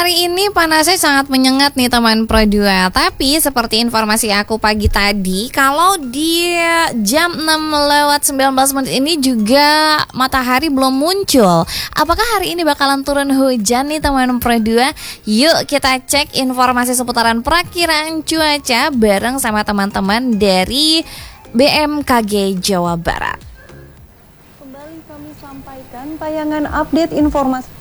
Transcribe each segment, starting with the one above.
hari ini panasnya sangat menyengat nih teman Pro 2. Tapi seperti informasi aku pagi tadi, kalau di jam 6:19 ini juga matahari belum muncul. Apakah hari ini bakalan turun hujan nih teman Pro 2? Yuk kita cek informasi seputaran perakiraan cuaca bareng sama teman-teman dari BMKG Jawa Barat. Kembali kami sampaikan tayangan update informasi.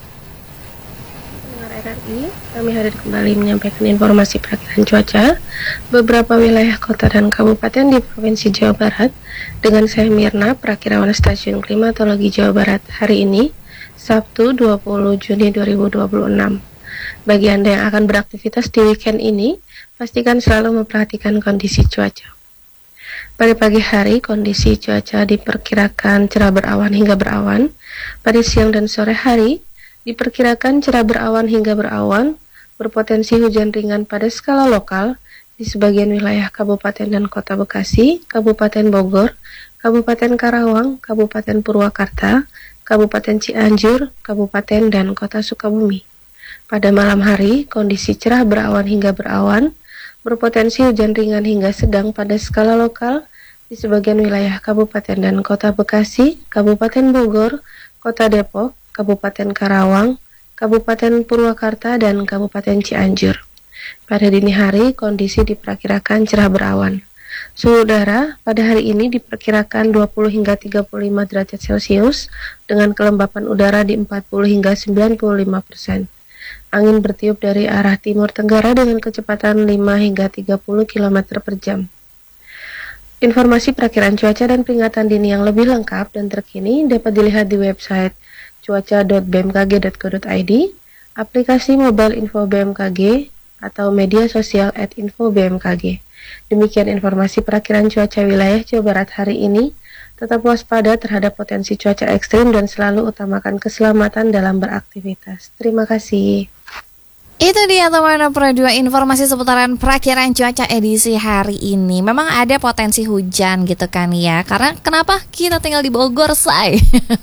RRI, kami hadir kembali menyampaikan informasi perakiraan cuaca beberapa wilayah kota dan kabupaten di Provinsi Jawa Barat dengan saya Mirna, Prakirawan Stasiun Klimatologi Jawa Barat hari ini, Sabtu 20 Juni 2026. Bagi Anda yang akan beraktivitas di weekend ini, pastikan selalu memperhatikan kondisi cuaca. Pada pagi hari, kondisi cuaca diperkirakan cerah berawan hingga berawan. Pada siang dan sore hari, diperkirakan cerah berawan hingga berawan, berpotensi hujan ringan pada skala lokal di sebagian wilayah Kabupaten dan Kota Bekasi, Kabupaten Bogor, Kabupaten Karawang, Kabupaten Purwakarta, Kabupaten Cianjur, Kabupaten dan Kota Sukabumi. Pada malam hari, kondisi cerah berawan hingga berawan, berpotensi hujan ringan hingga sedang pada skala lokal di sebagian wilayah Kabupaten dan Kota Bekasi, Kabupaten Bogor, Kota Depok, Kabupaten Karawang, Kabupaten Purwakarta, dan Kabupaten Cianjur. Pada dini hari, kondisi diperkirakan cerah berawan. Suhu udara pada hari ini diperkirakan 20 hingga 35 derajat Celcius dengan kelembapan udara di 40 hingga 95%. Angin bertiup dari arah timur tenggara dengan kecepatan 5 hingga 30 km per jam. Informasi perakiraan cuaca dan peringatan dini yang lebih lengkap dan terkini dapat dilihat di website cuaca.bmkg.go.id, aplikasi mobile info BMKG, atau media sosial @info-bmkg. Demikian informasi perakiraan cuaca wilayah Jawa Barat hari ini. Tetap waspada terhadap potensi cuaca ekstrim dan selalu utamakan keselamatan dalam beraktivitas. Terima kasih. Itu dia teman Pro 2 informasi seputaran perakiraan cuaca edisi hari ini. Memang ada potensi hujan gitu kan ya. Karena kenapa kita tinggal di Bogor, say?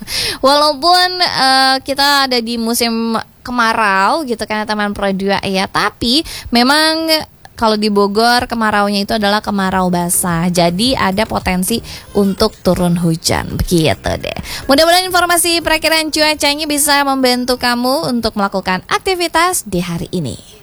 Walaupun kita ada di musim kemarau gitu kan teman Pro 2 ya. Tapi memang kalau di Bogor kemaraunya itu adalah kemarau basah. Jadi ada potensi untuk turun hujan. Begitu deh. Mudah-mudahan informasi perakiraan cuacanya bisa membantu kamu untuk melakukan aktivitas di hari ini.